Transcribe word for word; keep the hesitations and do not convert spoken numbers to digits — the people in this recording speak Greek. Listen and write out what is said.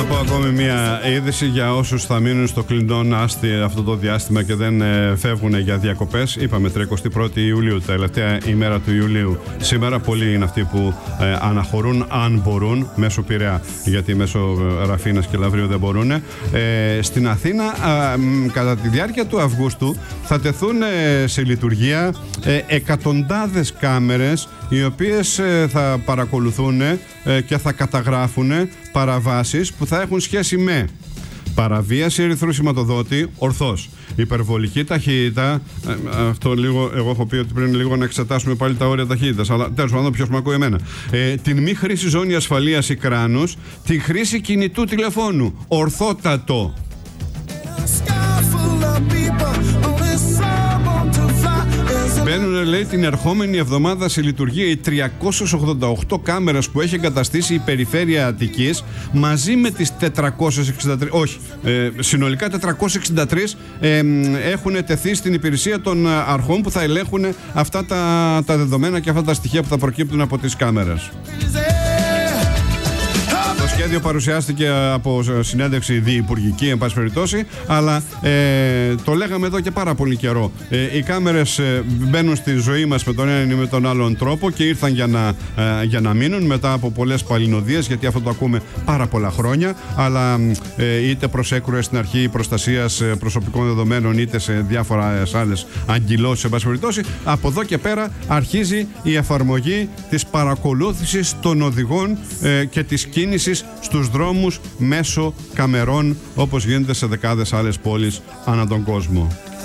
πω ακόμη μια είδηση για όσους θα μείνουν στο κλεινόν άστι αυτό το διάστημα και δεν ε, φεύγουν για διακοπές. Είπαμε τριαντή πρώτη Ιουλίου, τελευταία ημέρα του Ιουλίου. Σήμερα πολλοί είναι αυτοί που ε, αναχωρούν, αν μπορούν, μέσω Πειραιά, γιατί μέσω Ραφίνας και Λαυρίου δεν μπορούν. Ε, στην Αθήνα, ε, κατά τη διάρκεια του Αυγούστου, θα τεθούν ε, σε λειτουργία ε, εκατοντάδες κάμερες, οι οποίες ε, θα παρακολουθούν ε, και θα καταγράφουν παραβάσεις που θα έχουν σχέση με παραβίαση ερυθρού σηματοδότη, ορθώς, υπερβολική ταχύτητα. Ε, αυτό λίγο, εγώ έχω πει ότι πρέπει λίγο να εξετάσουμε πάλι τα όρια ταχύτητας, αλλά τέλος πάντων, ποιος με ακούει εμένα. Ε, την μη χρήση ζώνη ασφαλείας ή κράνους, την χρήση κινητού τηλεφώνου, ορθότατο. Μπαίνουν, λέει, την ερχόμενη εβδομάδα σε λειτουργία οι τριακόσιες ογδόντα οκτώ κάμερες που έχει εγκαταστήσει η Περιφέρεια Αττικής, μαζί με τις τετρακόσιες εξήντα τρεις, όχι, ε, συνολικά τετρακόσιες εξήντα τρεις ε, έχουν τεθεί στην υπηρεσία των αρχών που θα ελέγχουν αυτά τα, τα δεδομένα και αυτά τα στοιχεία που θα προκύπτουν από τις κάμερες. Το σχέδιο παρουσιάστηκε από συνέντευξη διυπουργική, εν πάση περιπτώσει, αλλά ε, το λέγαμε εδώ και πάρα πολύ καιρό. Ε, οι κάμερες ε, μπαίνουν στη ζωή μας με τον έναν ή με τον άλλον τρόπο και ήρθαν για να, ε, για να μείνουν μετά από πολλές παλινοδίες, γιατί αυτό το ακούμε πάρα πολλά χρόνια, αλλά ε, είτε προς έκρουες στην αρχή προστασίας προσωπικών δεδομένων, είτε σε διάφορες άλλες αγκυλώσεις, εν πάση περιπτώσει, από εδώ και πέρα αρχίζει η εφαρμογή της παρακολούθησης των οδηγών ε, και της κίνησης στους δρόμους μέσω καμερών, όπως γίνεται σε δεκάδες άλλες πόλεις ανά τον κόσμο.